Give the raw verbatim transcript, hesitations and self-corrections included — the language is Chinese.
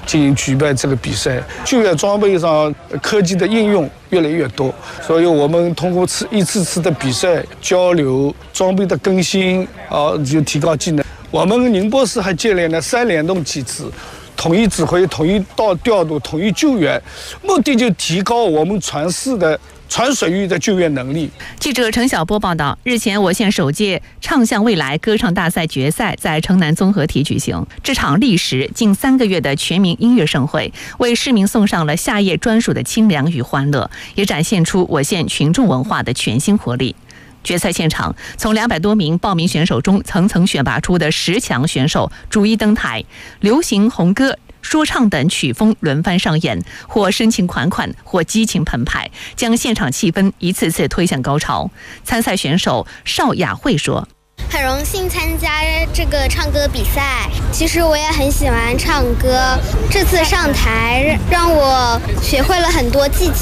进行举办这个比赛。救援装备上科技的应用越来越多，所以我们通过次一次次的比赛交流、装备的更新啊，就提高技能。我们宁波市还建立了三联动机制。统一指挥、统一到调度、统一救援，目的就提高我们全市的全水域的救援能力。 记者陈晓波报道，日前我县首届唱向未来歌唱大赛决赛在城南综合体举行。这场历时近三个月的全民音乐盛会，为市民送上了夏夜专属的清凉与欢乐，也展现出我县群众文化的全新活力。决赛现场，从两百多名报名选手中层层选拔出的十强选手逐一登台，流行红歌、说唱等曲风轮番上演，或深情款款，或激情澎湃，将现场气氛一次次推向高潮。参赛选手邵雅慧说：“ 很荣幸参加这个唱歌比赛，其实我也很喜欢唱歌。这次上台让我学会了很多技